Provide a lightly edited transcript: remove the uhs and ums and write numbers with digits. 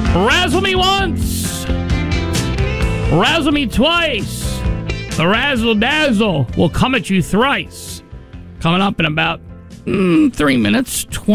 Razzle me once. Razzle me twice. The razzle dazzle will come at you thrice. Coming up in about 3 minutes,